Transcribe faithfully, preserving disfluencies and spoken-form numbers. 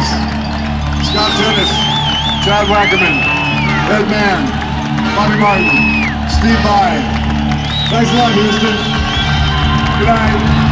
Myers, Scott Dennis, Chad Wackerman, Ed Mann, Bobby Martin, Steve Vai. Thanks a lot, Houston. Good night.